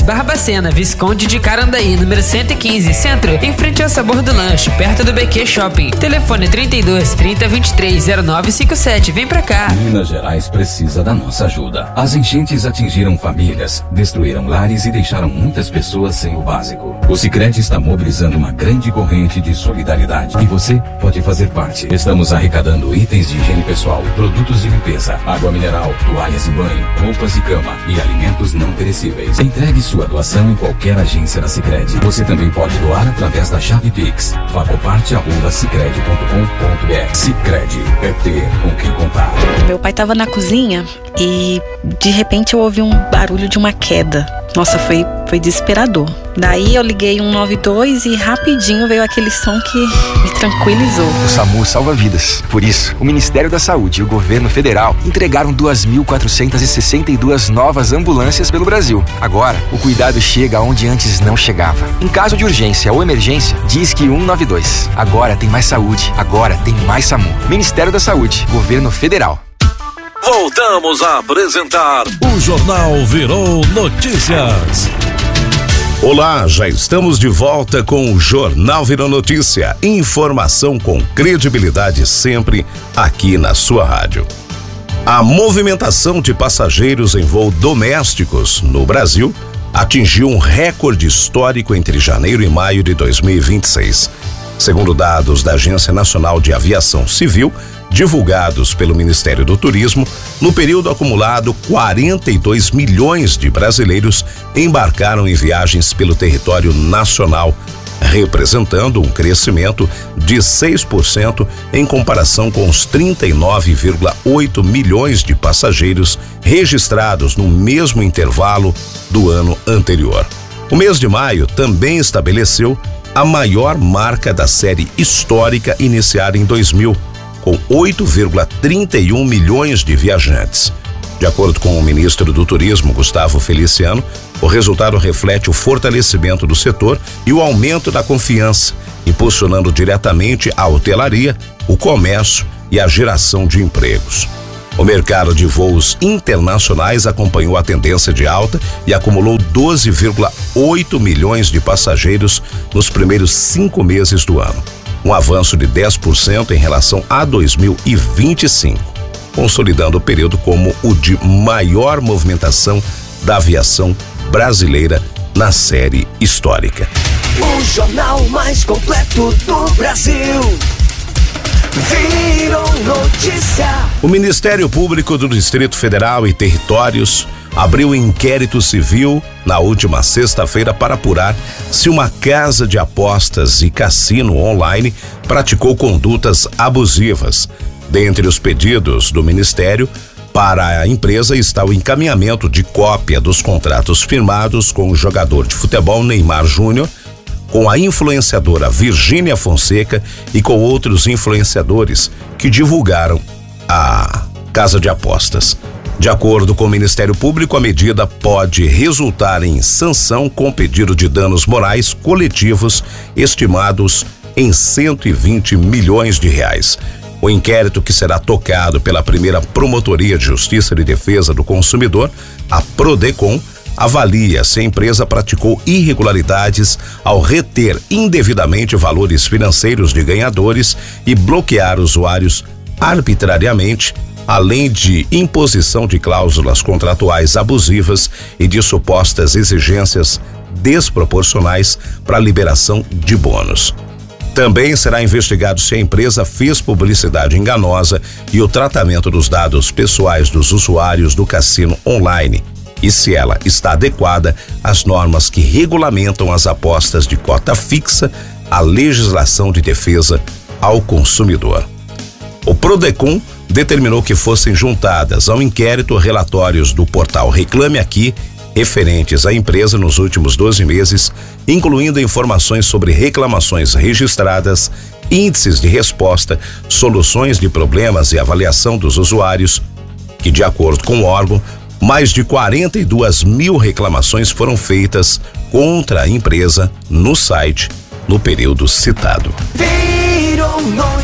Barbacena, Visconde de Carandaí, número 115, Centro, em frente ao Sabor do Lanche, perto do BQ Shopping. Telefone 32 30 23 0957. Vem pra cá. Minas Gerais precisa da nossa ajuda. As enchentes atingiram famílias, destruíram lares e deixaram muitas pessoas sem o básico. O Sicredi está mobilizando uma grande corrente de solidariedade e você pode fazer parte. Estamos arrecadando itens de higiene pessoal, produtos de limpeza, água mineral, toalhas de banho, roupas de cama e alimentos não perecíveis. Entregue sua doação em qualquer agência da Sicredi. Você também pode doar através da chave Pix. Facoparte@sicredi.com.br. Sicredi é ter com quem contar. Meu pai estava na cozinha e de repente eu ouvi um barulho de uma queda. Nossa, foi desesperador. Daí eu liguei 192 e rapidinho veio aquele som que me tranquilizou. O SAMU salva vidas. Por isso, o Ministério da Saúde e o Governo Federal entregaram 2.462 novas ambulâncias pelo Brasil. Agora, o cuidado chega onde antes não chegava. Em caso de urgência ou emergência, diz que 192. Agora tem mais saúde. Agora tem mais SAMU. Ministério da Saúde, Governo Federal. Voltamos a apresentar O Jornal Virou Notícias. Olá, já estamos de volta com o Jornal Virou Notícia. Informação com credibilidade sempre aqui na sua rádio. A movimentação de passageiros em voo domésticos no Brasil atingiu um recorde histórico entre janeiro e maio de 2026. Segundo dados da Agência Nacional de Aviação Civil, divulgados pelo Ministério do Turismo, no período acumulado, 42 milhões de brasileiros embarcaram em viagens pelo território nacional, representando um crescimento de 6% em comparação com os 39,8 milhões de passageiros registrados no mesmo intervalo do ano anterior. O mês de maio também estabeleceu a maior marca da série histórica iniciada em 2000, com 8,31 milhões de viajantes. De acordo com o ministro do Turismo, Gustavo Feliciano, o resultado reflete o fortalecimento do setor e o aumento da confiança, impulsionando diretamente a hotelaria, o comércio e a geração de empregos. O mercado de voos internacionais acompanhou a tendência de alta e acumulou 12,8 milhões de passageiros nos primeiros 5 meses do ano, um avanço de 10% em relação a 2025, consolidando o período como o de maior movimentação da aviação brasileira na série histórica. O jornal mais completo do Brasil. Virou Notícia. O Ministério Público do Distrito Federal e Territórios abriu inquérito civil na última sexta-feira para apurar se uma casa de apostas e cassino online praticou condutas abusivas. Dentre os pedidos do Ministério para a empresa está o encaminhamento de cópia dos contratos firmados com o jogador de futebol Neymar Júnior, com a influenciadora Virgínia Fonseca e com outros influenciadores que divulgaram a casa de apostas. De acordo com o Ministério Público, a medida pode resultar em sanção com pedido de danos morais coletivos estimados em 120 milhões de reais. O inquérito, que será tocado pela primeira Promotoria de Justiça de Defesa do Consumidor, a Prodecon, avalia se a empresa praticou irregularidades ao reter indevidamente valores financeiros de ganhadores e bloquear usuários arbitrariamente, além de imposição de cláusulas contratuais abusivas e de supostas exigências desproporcionais para a liberação de bônus. Também será investigado se a empresa fez publicidade enganosa e o tratamento dos dados pessoais dos usuários do cassino online, e se ela está adequada às normas que regulamentam as apostas de cota fixa, a legislação de defesa ao consumidor. O Prodecon determinou que fossem juntadas ao inquérito relatórios do portal Reclame Aqui, referentes à empresa nos últimos 12 meses, incluindo informações sobre reclamações registradas, índices de resposta, soluções de problemas e avaliação dos usuários, que, de acordo com o órgão, mais de 42 mil reclamações foram feitas contra a empresa no site no período citado. Virou Notícia.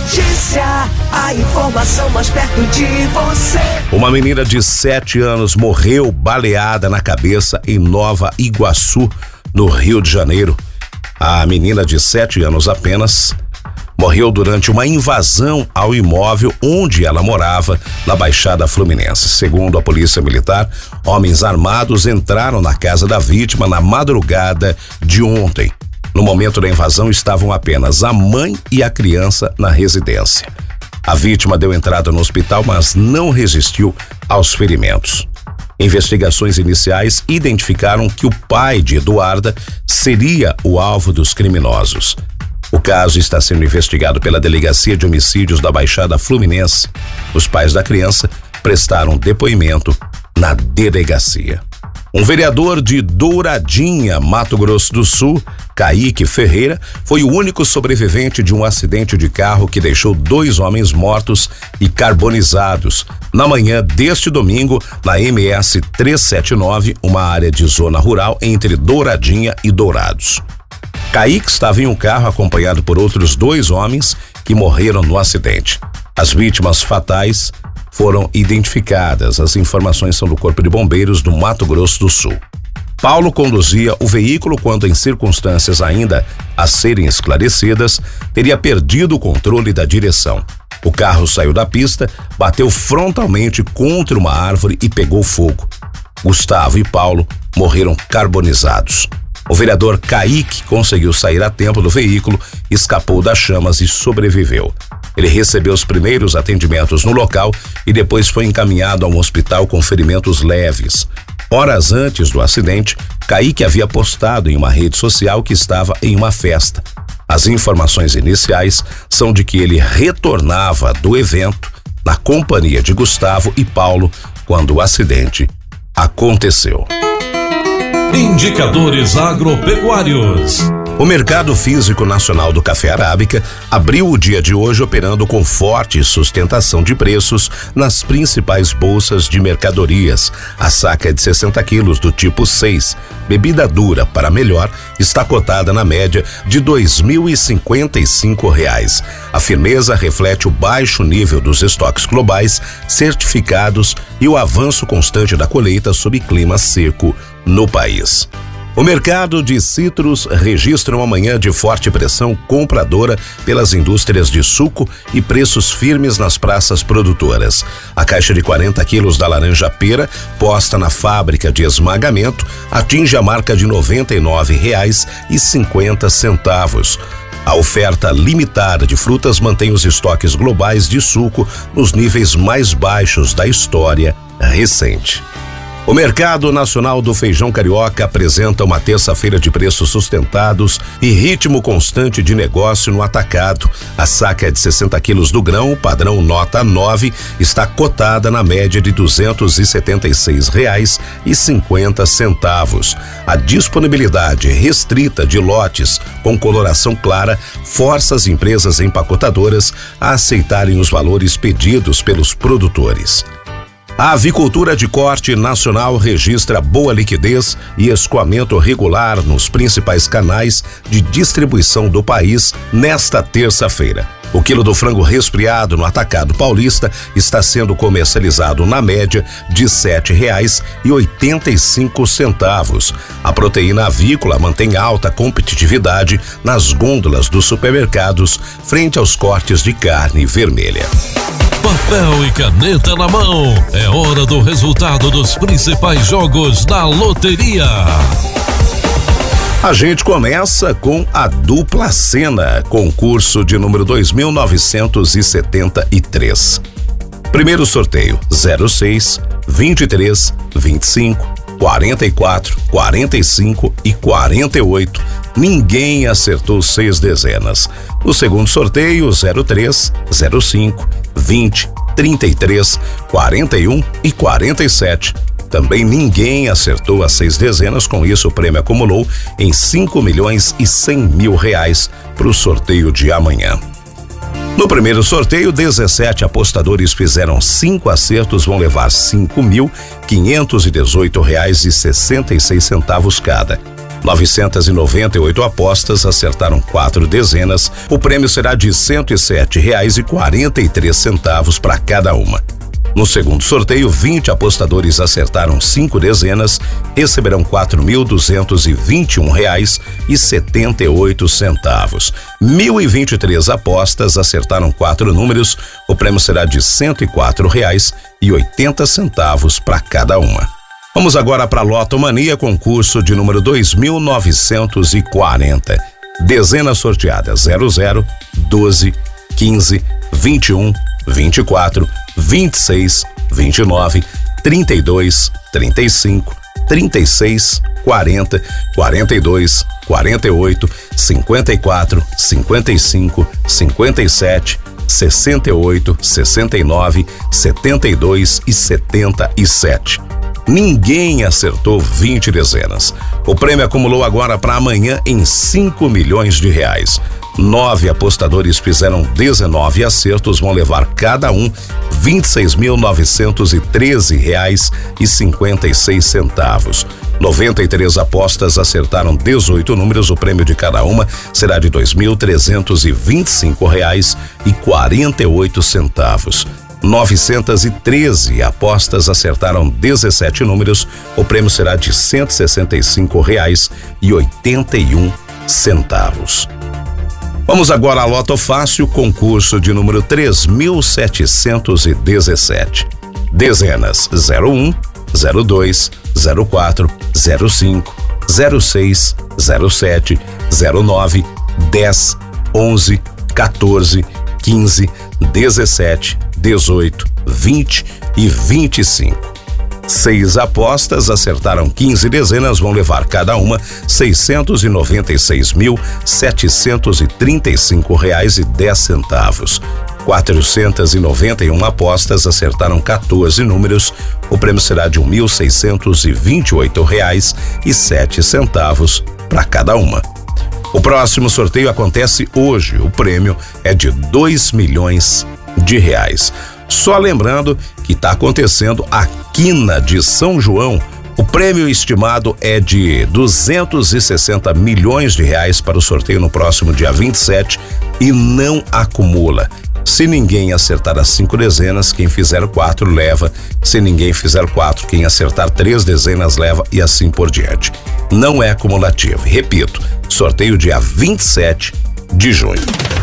Notícia, a informação mais perto de você. Uma menina de 7 anos morreu baleada na cabeça em Nova Iguaçu, no Rio de Janeiro. A menina de 7 anos apenas morreu durante uma invasão ao imóvel onde ela morava, na Baixada Fluminense. Segundo a Polícia Militar, homens armados entraram na casa da vítima na madrugada de ontem. No momento da invasão estavam apenas a mãe e a criança na residência. A vítima deu entrada no hospital, mas não resistiu aos ferimentos. Investigações iniciais identificaram que o pai de Eduarda seria o alvo dos criminosos. O caso está sendo investigado pela Delegacia de Homicídios da Baixada Fluminense. Os pais da criança prestaram depoimento na delegacia. Um vereador de Douradinha, Mato Grosso do Sul, Kaique Ferreira, foi o único sobrevivente de um acidente de carro que deixou 2 homens mortos e carbonizados na manhã deste domingo na MS 379, uma área de zona rural entre Douradinha e Dourados. Kaique estava em um carro acompanhado por outros 2 homens que morreram no acidente. As vítimas fatais foram identificadas. As informações são do Corpo de Bombeiros do Mato Grosso do Sul. Paulo conduzia o veículo quando, em circunstâncias ainda a serem esclarecidas, teria perdido o controle da direção. O carro saiu da pista, bateu frontalmente contra uma árvore e pegou fogo. Gustavo e Paulo morreram carbonizados. O vereador Kaique conseguiu sair a tempo do veículo, escapou das chamas e sobreviveu. Ele recebeu os primeiros atendimentos no local e depois foi encaminhado a um hospital com ferimentos leves. Horas antes do acidente, Kaique havia postado em uma rede social que estava em uma festa. As informações iniciais são de que ele retornava do evento na companhia de Gustavo e Paulo quando o acidente aconteceu. Indicadores agropecuários. O Mercado Físico Nacional do Café Arábica abriu o dia de hoje operando com forte sustentação de preços nas principais bolsas de mercadorias. A saca de 60 quilos do tipo 6, bebida dura para melhor, está cotada na média de R$ 2.055. A firmeza reflete o baixo nível dos estoques globais certificados e o avanço constante da colheita sob clima seco no país. O mercado de citros registra uma manhã de forte pressão compradora pelas indústrias de suco e preços firmes nas praças produtoras. A caixa de 40 quilos da laranja pera, posta na fábrica de esmagamento, atinge a marca de R$ 99,50. A oferta limitada de frutas mantém os estoques globais de suco nos níveis mais baixos da história recente. O Mercado Nacional do Feijão Carioca apresenta uma terça-feira de preços sustentados e ritmo constante de negócio no atacado. A saca de 60 quilos do grão, padrão nota 9, está cotada na média de R$ 276,50. A disponibilidade restrita de lotes com coloração clara força as empresas empacotadoras a aceitarem os valores pedidos pelos produtores. A avicultura de corte nacional registra boa liquidez e escoamento regular nos principais canais de distribuição do país nesta terça-feira. O quilo do frango resfriado no atacado paulista está sendo comercializado na média de R$ 7,85. A proteína avícola mantém alta competitividade nas gôndolas dos supermercados frente aos cortes de carne vermelha. Papel e caneta na mão. É hora do resultado dos principais jogos da loteria. A gente começa com a dupla cena, concurso de número 2973. Primeiro sorteio: 06, 23, 25, 44, 45 e 48. Ninguém acertou 6 dezenas. No segundo sorteio: 03, 05, 20, 33, 41 e 47. Também ninguém acertou as 6 dezenas, com isso o prêmio acumulou em R$5.100.000 para o sorteio de amanhã. No primeiro sorteio, 17 apostadores fizeram 5 acertos, vão levar R$5.518,66 cada. 998 apostas acertaram 4 dezenas. O prêmio será de R$ 107,43 para cada uma. No segundo sorteio, 20 apostadores acertaram 5 dezenas, receberão R$ 4.221,78. 1.023 apostas acertaram 4 números, o prêmio será de R$ 104,80 para cada uma. Vamos agora para a Lotomania, concurso de número 2940. Dezenas sorteadas: 00, 12, 15, 21, 24, 26, 29, 32, 35, 36, 40, 42, 48, 54, 55, 57, 68, 69, 72 e 77. Ninguém acertou 20 dezenas. O prêmio acumulou agora para amanhã em R$5 milhões. 9 apostadores fizeram 19 acertos, vão levar cada um R$ 26.913,56. 93 apostas acertaram 18 números, o prêmio de cada uma será de R$ 2.325,48. 913 apostas acertaram 17 números, o prêmio será de R$ 165,81. Vamos agora à Loto Fácil, concurso de número 3.717. Dezenas: 01, 02, 04, 05, 06, 07, 09, 10, 11, 14, 15, 17, 18, 20 e 25. 6 apostas acertaram 15 dezenas, vão levar cada uma R$ 696.735,10. 491 apostas acertaram 14 números, o prêmio será de R$ 1.628,07 para cada uma. O próximo sorteio acontece hoje, o prêmio é de R$ 2 milhões. Só lembrando que está acontecendo a Quina de São João. O prêmio estimado é de R$ 260 milhões para o sorteio no próximo dia 27 e não acumula. Se ninguém acertar as 5 dezenas, quem fizer 4 leva. Se ninguém fizer 4, quem acertar 3 dezenas leva e assim por diante. Não é acumulativo. Repito, sorteio dia 27 de junho.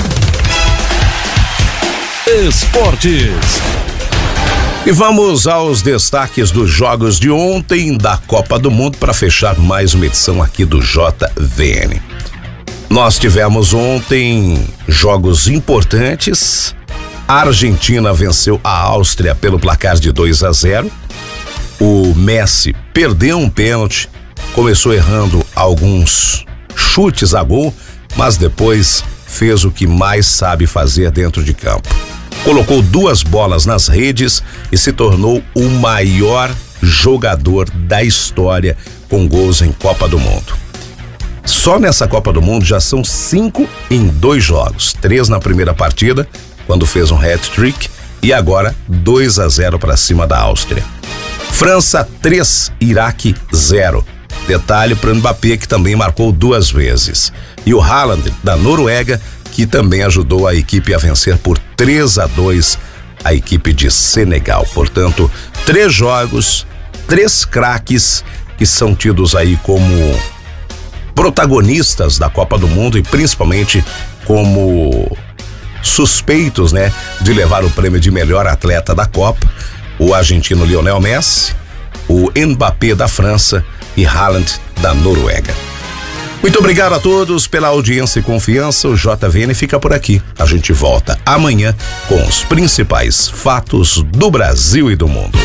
Esportes. E vamos aos destaques dos jogos de ontem da Copa do Mundo para fechar mais uma edição aqui do JVN. Nós tivemos ontem jogos importantes. A Argentina venceu a Áustria pelo placar de 2-0. O Messi perdeu um pênalti, começou errando alguns chutes a gol, mas depois fez o que mais sabe fazer dentro de campo. Colocou 2 bolas nas redes e se tornou o maior jogador da história com gols em Copa do Mundo. Só nessa Copa do Mundo já são 5 em 2 jogos. 3 na primeira partida, quando fez um hat-trick, e agora 2-0 para cima da Áustria. França 3, Iraque 0. Detalhe para o Mbappé, que também marcou 2 vezes. E o Haaland, da Noruega, que também ajudou a equipe a vencer por 3-2 a equipe de Senegal. Portanto, 3 jogos, 3 craques que são tidos aí como protagonistas da Copa do Mundo e principalmente como suspeitos, né, de levar o prêmio de melhor atleta da Copa. O argentino Lionel Messi, o Mbappé da França e Haaland da Noruega. Muito obrigado a todos pela audiência e confiança. O JVN fica por aqui. A gente volta amanhã com os principais fatos do Brasil e do mundo.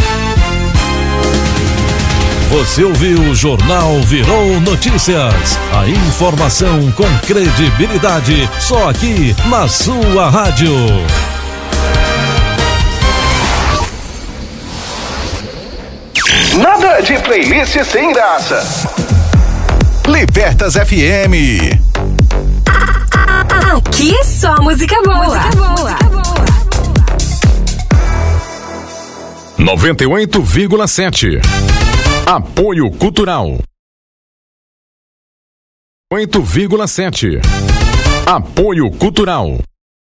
Você ouviu o Jornal Virou Notícias. A informação com credibilidade, só aqui na sua rádio. Nada de playlist sem graça. Libertas FM. Aqui é só música boa. 98,7. Apoio Cultural. 8,7. Apoio Cultural.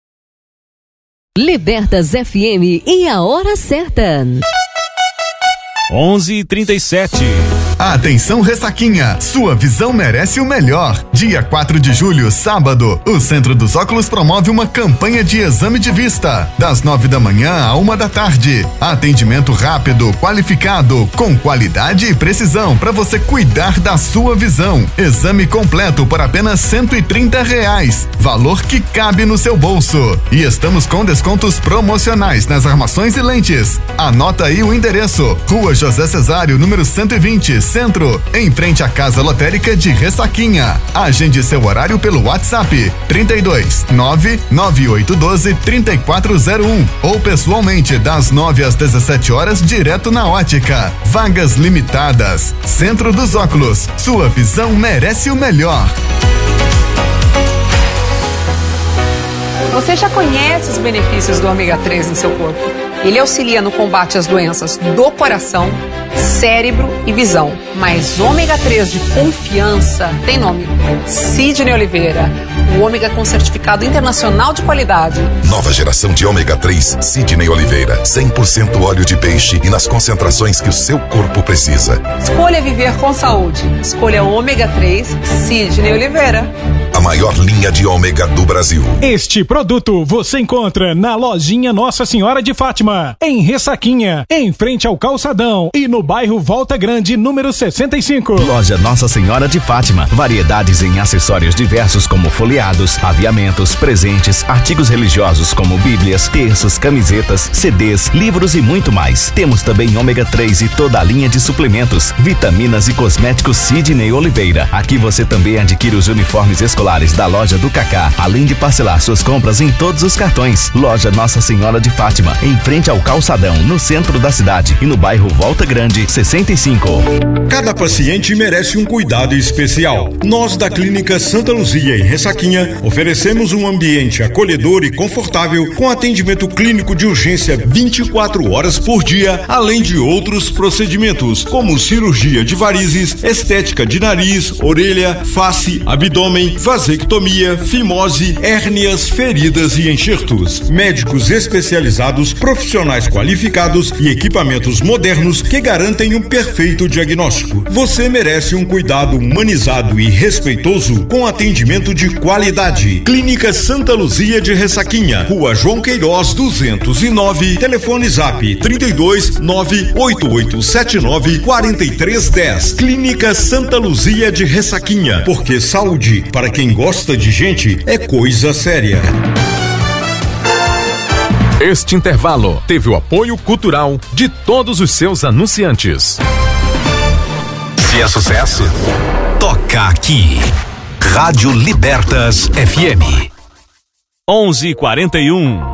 Libertas FM e a hora certa. 11h37. Atenção, Ressaquinha, sua visão merece o melhor. Dia 4 de julho, sábado, o Centro dos Óculos promove uma campanha de exame de vista, das 9 da manhã à 1 da tarde. Atendimento rápido, qualificado, com qualidade e precisão para você cuidar da sua visão. Exame completo por apenas R$130, valor que cabe no seu bolso. E estamos com descontos promocionais nas armações e lentes. Anota aí o endereço: Rua José Cesário, número 120, Centro, em frente à Casa Lotérica de Ressaquinha. Agende seu horário pelo WhatsApp 32 99812 3401 ou pessoalmente das 9 às 17 horas direto na ótica. Vagas limitadas. Centro dos Óculos, sua visão merece o melhor. Você já conhece os benefícios do ômega 3 em seu corpo? Ele auxilia no combate às doenças do coração, cérebro e visão. Mas ômega 3 de confiança tem nome: Sidney Oliveira. O ômega com certificado internacional de qualidade. Nova geração de ômega 3 Sidney Oliveira. 100% óleo de peixe e nas concentrações que o seu corpo precisa. Escolha viver com saúde. Escolha ômega 3 Sidney Oliveira. A maior linha de ômega do Brasil. Este produto você encontra na lojinha Nossa Senhora de Fátima, em Ressaquinha, em frente ao Calçadão e no bairro Volta Grande, número 65. Loja Nossa Senhora de Fátima. Variedades em acessórios diversos como folheados, aviamentos, presentes, artigos religiosos como bíblias, terços, camisetas, CDs, livros e muito mais. Temos também ômega 3 e toda a linha de suplementos, vitaminas e cosméticos Sidney Oliveira. Aqui você também adquire os uniformes escolares da loja do Cacá, além de parcelar suas compras em todos os cartões. Loja Nossa Senhora de Fátima, em frente ao Calçadão, no centro da cidade e no bairro Volta Grande, 65. Cada paciente merece um cuidado especial. Nós da Clínica Santa Luzia, em Ressaquinha, oferecemos um ambiente acolhedor e confortável com atendimento clínico de urgência 24 horas por dia, além de outros procedimentos, como cirurgia de varizes, estética de nariz, orelha, face, abdômen, vasectomia, fimose, hérnias, feridas e enxertos. Médicos especializados, profissionais qualificados e equipamentos modernos que garantem um perfeito diagnóstico. Você merece um cuidado humanizado e respeitoso com atendimento de qualidade. Clínica Santa Luzia de Ressaquinha, Rua João Queiroz 209, telefone zap 32 98879 4310. Clínica Santa Luzia de Ressaquinha, porque saúde para quem gosta de gente é coisa séria. Este intervalo teve o apoio cultural de todos os seus anunciantes. Se é sucesso, toca aqui. Rádio Libertas FM. 11h41.